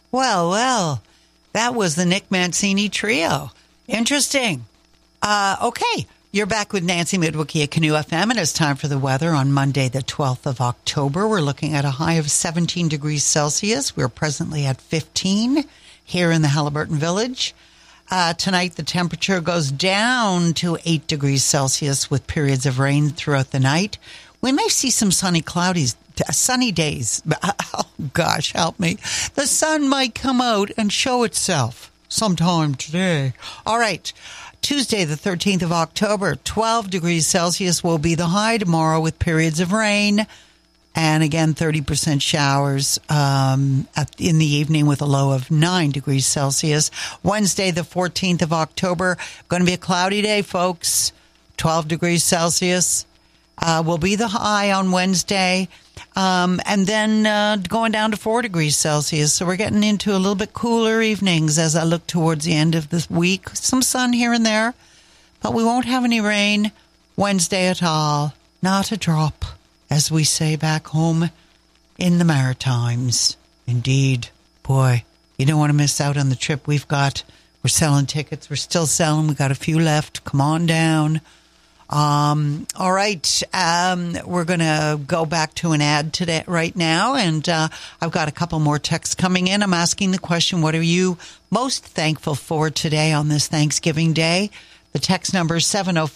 Well, that was the Nick Mancini Trio. Interesting. Okay, you're back with Nancy Midwicki at Canoe FM, and it's time for the weather on Monday, the 12th of October. We're looking at a high of 17 degrees Celsius. We're presently at 15 here in the Halliburton Village. Tonight, the temperature goes down to 8 degrees Celsius with periods of rain throughout the night. We may see some sunny days. Oh, gosh, help me. The sun might come out and show itself sometime today. All right. Tuesday, the 13th of October, 12 degrees Celsius will be the high tomorrow with periods of rain. And again, 30% showers in the evening with a low of 9 degrees Celsius. Wednesday, the 14th of October, going to be a cloudy day, folks. 12 degrees Celsius will be the high on Wednesday. And then going down to 4 degrees Celsius. So we're getting into a little bit cooler evenings as I look towards the end of this week. Some sun here and there, but we won't have any rain Wednesday at all. Not a drop, as we say back home in the Maritimes. Indeed. Boy, you don't want to miss out on the trip we've got. We're selling tickets. We're still selling. We got a few left. Come on down. All right. We're going to go back to an ad today, right now. And, I've got a couple more texts coming in. I'm asking the question, what are you most thankful for today on this Thanksgiving Day? The text number is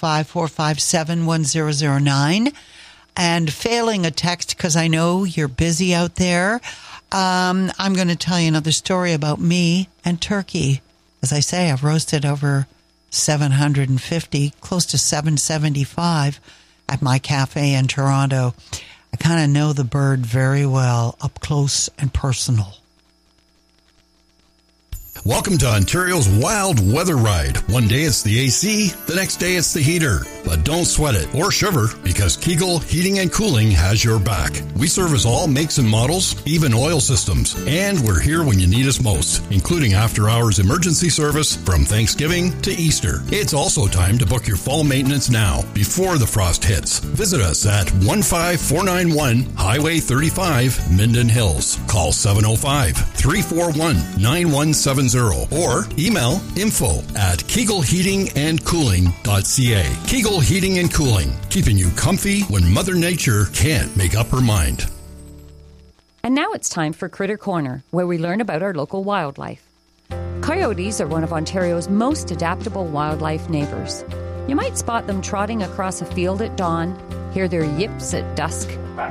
705-457-1009. And failing a text, because I know you're busy out there, I'm going to tell you another story about me and turkey. As I say, I've roasted over 750, close to 775 at my cafe in Toronto. I kind of know the bird very well, up close and personal. Welcome to Ontario's Wild Weather Ride. One day it's the AC, the next day it's the heater. But don't sweat it or shiver, because Kegel Heating and Cooling has your back. We service all makes and models, even oil systems. And we're here when you need us most, including after-hours emergency service from Thanksgiving to Easter. It's also time to book your fall maintenance now, before the frost hits. Visit us at 15491 Highway 35, Minden Hills. Call 705-341-9170 or email info@kegelheatingandcooling.ca. Kegel Heating and Cooling, keeping you comfy when Mother Nature can't make up her mind. And now it's time for Critter Corner, where we learn about our local wildlife. Coyotes are one of Ontario's most adaptable wildlife neighbours. You might spot them trotting across a field at dawn, hear their yips at dusk,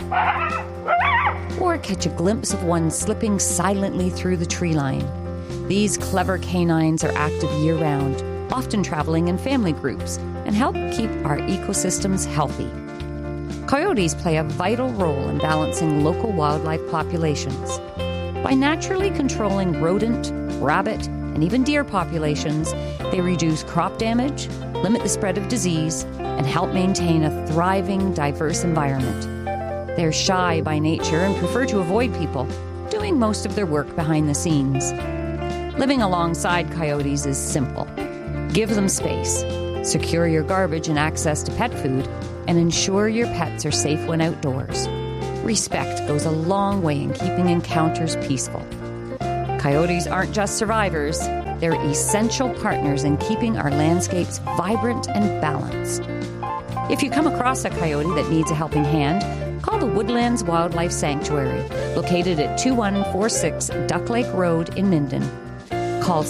or catch a glimpse of one slipping silently through the tree line. These clever canines are active year-round, often traveling in family groups, and help keep our ecosystems healthy. Coyotes play a vital role in balancing local wildlife populations. By naturally controlling rodent, rabbit, and even deer populations, they reduce crop damage, limit the spread of disease, and help maintain a thriving, diverse environment. They're shy by nature and prefer to avoid people, doing most of their work behind the scenes. Living alongside coyotes is simple. Give them space, secure your garbage and access to pet food, and ensure your pets are safe when outdoors. Respect goes a long way in keeping encounters peaceful. Coyotes aren't just survivors, they're essential partners in keeping our landscapes vibrant and balanced. If you come across a coyote that needs a helping hand, call the Woodlands Wildlife Sanctuary, located at 2146 Duck Lake Road in Minden. Call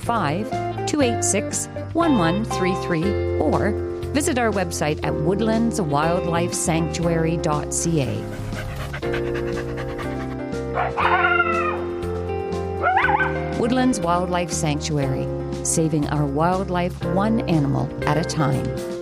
705-286-1133 or visit our website at woodlandswildlifesanctuary.ca. Woodlands Wildlife Sanctuary, saving our wildlife one animal at a time.